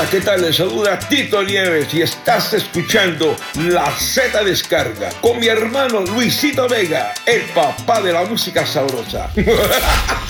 Hola, ¿qué tal? Les saluda Tito Nieves y estás escuchando La Z Descarga con mi hermano Luisito Vega, el papá de la música sabrosa.